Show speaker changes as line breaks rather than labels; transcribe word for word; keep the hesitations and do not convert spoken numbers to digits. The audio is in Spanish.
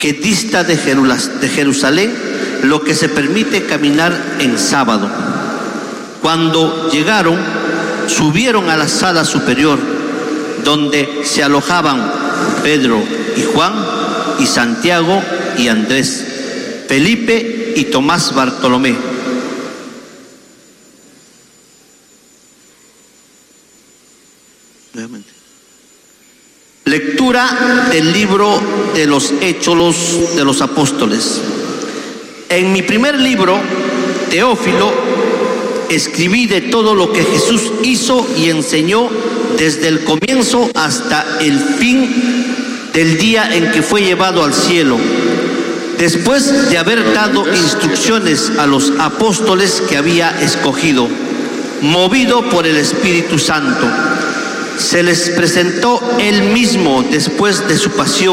que dista de Jerusalén, lo que se permite caminar en sábado. Cuando llegaron, subieron a la sala superior, donde se alojaban Pedro y Juan, y Santiago y Andrés, Felipe y Tomás Bartolomé. Nuevamente. Lectura del libro de los Hechos de los Apóstoles. En mi primer libro, Teófilo, escribí de todo lo que Jesús hizo y enseñó desde el comienzo hasta el fin del día en que fue llevado al cielo, después de haber dado instrucciones a los apóstoles que había escogido, movido por el Espíritu Santo. Se les presentó él mismo después de su pasión